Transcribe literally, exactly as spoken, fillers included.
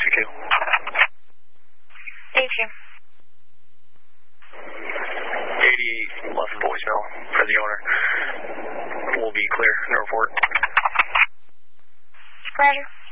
C Q. Thank you. eighty-eight left voicemail for the owner. We'll be clear. No report. Roger.